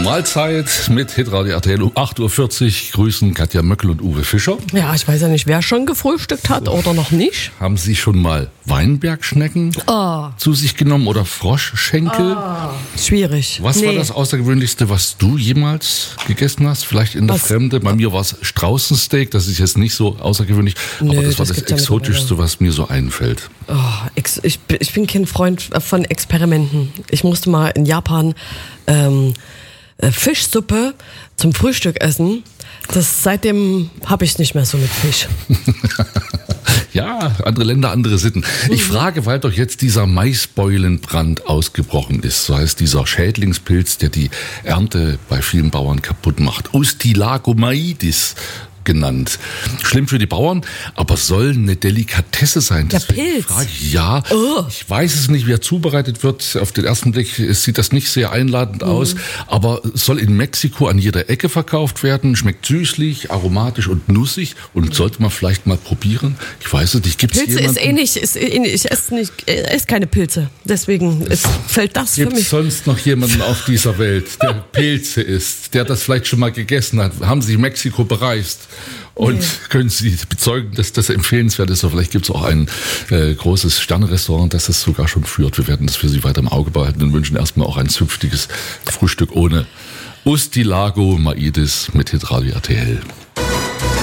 Mahlzeit mit Hitradio RTL um 8.40 Uhr. Grüßen Katja Möckel und Uwe Fischer. Ja, ich weiß ja nicht, wer schon gefrühstückt hat oder noch nicht. Haben Sie schon mal Weinbergschnecken zu sich genommen oder Froschschenkel? Schwierig. Was war das Außergewöhnlichste, was du jemals gegessen hast? Vielleicht in der Fremde? Bei mir war es Straußensteak, das ist jetzt nicht so außergewöhnlich, aber das war das Exotischste, was mir so einfällt. Ich bin kein Freund von Experimenten. Ich musste mal in Japan Fischsuppe zum Frühstück essen. Seitdem habe ich es nicht mehr so mit Fisch. Ja, andere Länder, andere Sitten. Ich frage, weil doch jetzt dieser Maisbeulenbrand ausgebrochen ist. So heißt dieser Schädlingspilz, der die Ernte bei vielen Bauern kaputt macht. Ustilagomaidis genannt. Schlimm für die Bauern, aber soll eine Delikatesse sein. Der Pilz? Ich weiß es nicht, wie er zubereitet wird. Auf den ersten Blick sieht das nicht sehr einladend aus, aber soll in Mexiko an jeder Ecke verkauft werden, schmeckt süßlich, aromatisch und nussig und sollte man vielleicht mal probieren. Ich weiß es nicht, gibt's Pilze jemanden? ich esse keine Pilze, deswegen fällt das für mich. Gibt es sonst noch jemanden auf dieser Welt, der Pilze isst, der das vielleicht schon mal gegessen hat? Haben Sie Mexiko bereist? Und können Sie bezeugen, dass das empfehlenswert ist? Oder vielleicht gibt es auch ein großes Sterne-Restaurant, das das sogar schon führt. Wir werden das für Sie weiter im Auge behalten und wünschen erstmal auch ein zünftiges Frühstück ohne Ustilagomaidis mit Hitradio RTL.